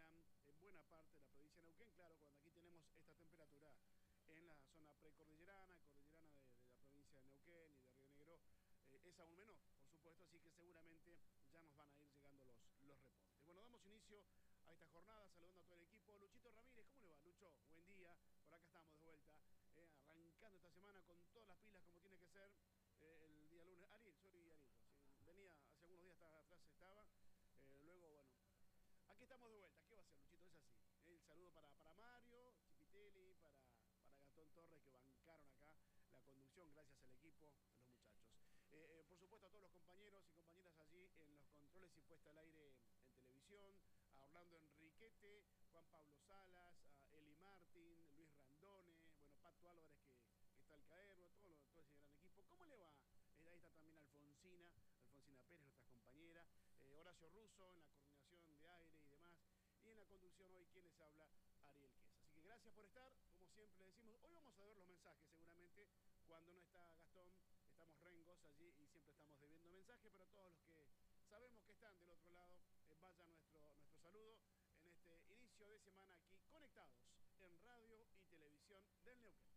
dominan en buena parte de la provincia de Neuquén. Claro, cuando aquí tenemos esta temperatura en la zona precordillerana, cordillerana de la provincia de Neuquén y de Río Negro, es aún menor, por supuesto, así que seguramente ya nos van a ir llegando los reportes. Bueno, damos inicio a esta jornada saludando a todo el equipo. Luchito Ramírez, ¿cómo le va, Lucho? Buen día, por acá estamos de vuelta, arrancando esta semana con todas las pilas como tiene que ser. El día lunes, Ariel, soy Ariel, sí, venía hace algunos días atrás estaba, luego, bueno, aquí estamos de vuelta. ¿Qué va a hacer, Luchito? Es así. El saludo para Mario, Chipitelli, para Gastón Torres, que bancaron acá la conducción, gracias al equipo, a los muchachos. Por supuesto, a todos los compañeros y compañeras allí en los controles y puesta al aire en televisión, a Orlando Enriquete, Juan Pablo Salas, a Eli Martín, Luis Randone, bueno, Pato Álvarez, que está al caer, todo ese gran equipo. ¿Cómo le va? Ahí está también Alfonsina Pérez, nuestra compañera, Horacio Russo en la coordinación de aire y demás, y en la conducción hoy quien les habla, Ariel Quez. Así que gracias por estar, como siempre le decimos. Hoy vamos a ver los mensajes, seguramente cuando no está Gastón, estamos rengos allí y siempre estamos debiendo mensajes, pero todos los que sabemos que están del otro lado, vaya nuestro saludo en este inicio de semana aquí, conectados en radio y televisión del Neuquén.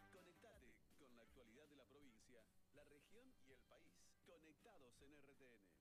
Conectate con la actualidad de la provincia, la región y el país. Conectados en RTN.